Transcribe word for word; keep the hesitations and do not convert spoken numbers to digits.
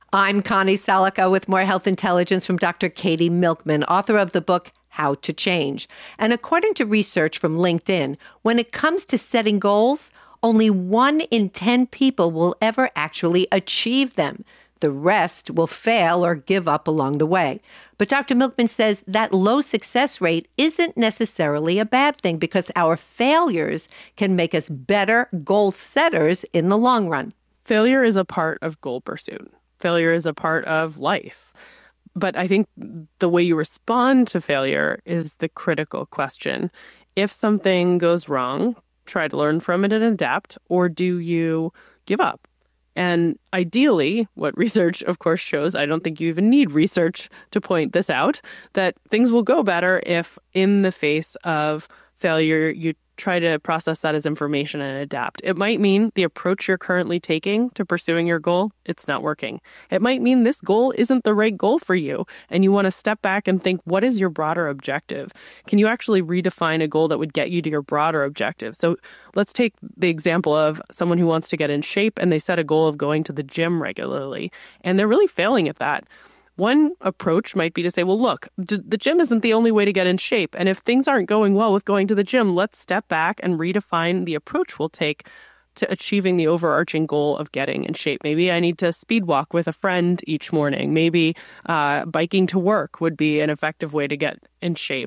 I'm Connie Salica with more health intelligence from Doctor Katie Milkman, author of the book, How to Change. And according to research from LinkedIn, when it comes to setting goals, only one in ten people will ever actually achieve them. The rest will fail or give up along the way. But Doctor Milkman says that low success rate isn't necessarily a bad thing because our failures can make us better goal setters in the long run. Failure is a part of goal pursuit. Failure is a part of life. But I think the way you respond to failure is the critical question. If something goes wrong, try to learn from it and adapt, or do you give up? And ideally, what research, of course, shows, I don't think you even need research to point this out, that things will go better if in the face of failure, you try to process that as information and adapt. It might mean the approach you're currently taking to pursuing your goal, it's not working. It might mean this goal isn't the right goal for you, and you want to step back and think, what is your broader objective? Can you actually redefine a goal that would get you to your broader objective? So let's take the example of someone who wants to get in shape, and they set a goal of going to the gym regularly, and they're really failing at that. One approach might be to say, well, look, d- the gym isn't the only way to get in shape. And if things aren't going well with going to the gym, let's step back and redefine the approach we'll take to achieving the overarching goal of getting in shape. Maybe I need to speed walk with a friend each morning. Maybe uh, biking to work would be an effective way to get in shape.